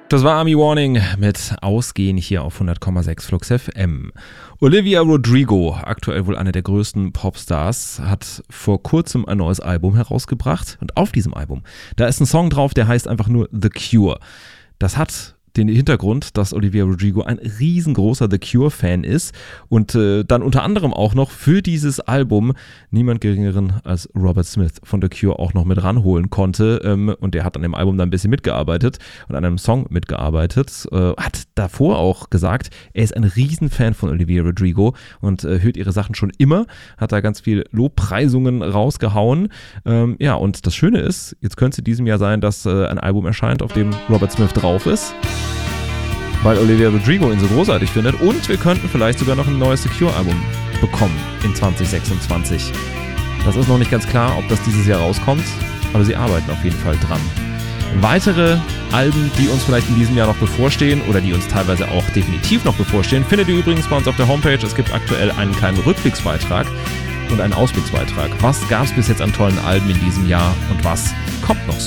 Das war Army Warning mit Ausgehen hier auf 100,6 Flux FM. Olivia Rodrigo, aktuell wohl eine der größten Popstars, hat vor kurzem ein neues Album herausgebracht. Und auf diesem Album, da ist ein Song drauf, der heißt einfach nur The Cure. Das hat den Hintergrund, dass Olivia Rodrigo ein riesengroßer The Cure-Fan ist und dann unter anderem auch noch für dieses Album niemand geringeren als Robert Smith von The Cure auch noch mit ranholen konnte, und der hat an dem Album dann ein bisschen mitgearbeitet und an einem Song mitgearbeitet, hat davor auch gesagt, er ist ein Riesenfan von Olivia Rodrigo und hört ihre Sachen schon immer, hat da ganz viel Lobpreisungen rausgehauen, ja, und das Schöne ist, jetzt könnte es in diesem Jahr sein, dass ein Album erscheint, auf dem Robert Smith drauf ist, weil Olivia Rodrigo ihn so großartig findet, und wir könnten vielleicht sogar noch ein neues The Cure-Album bekommen in 2026. Das ist noch nicht ganz klar, ob das dieses Jahr rauskommt, aber sie arbeiten auf jeden Fall dran. Weitere Alben, die uns vielleicht in diesem Jahr noch bevorstehen oder die uns teilweise auch definitiv noch bevorstehen, findet ihr übrigens bei uns auf der Homepage. Es gibt aktuell einen kleinen Rückblicksbeitrag und einen Ausblicksbeitrag. Was gab es bis jetzt an tollen Alben in diesem Jahr und was kommt noch so?